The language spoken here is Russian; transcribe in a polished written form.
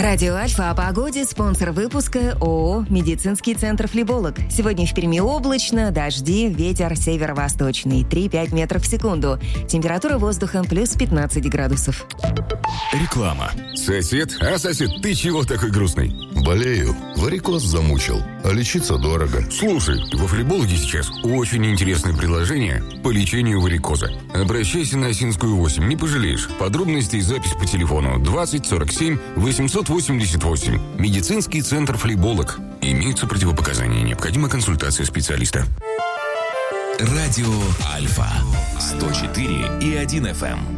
Радио Альфа о погоде, спонсор выпуска ООО «Медицинский центр Флеболог». Сегодня в Перми облачно, дожди, ветер северо-восточный, 3-5 метров в секунду. Температура воздуха плюс 15 градусов. Реклама. Сосед? Сосед, ты чего такой грустный? Болею. Варикоз замучил. А лечиться дорого. Слушай, во Флебологе сейчас очень интересное предложение по лечению варикоза. Обращайся на Осинскую 8, не пожалеешь. Подробности и запись по телефону 20 47 888. Медицинский центр Флеболог. Имеются противопоказания. Необходима консультация специалиста. Радио Альфа 104,1 FM.